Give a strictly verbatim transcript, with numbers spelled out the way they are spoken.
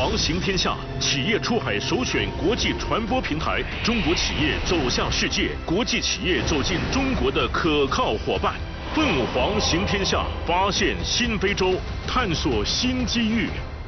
煌行天下，企业出海首选国际传播平台，中国企业走向世界，国际企业走进中国的可靠伙伴。凤凰行天下，发现新非洲，探索新机遇。